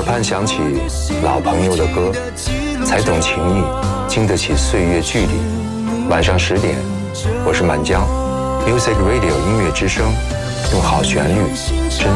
畔响起老朋友的歌，才懂情谊，经得起岁月距离。晚上10点，我是满江 Music Radio 音乐之声，用好旋律真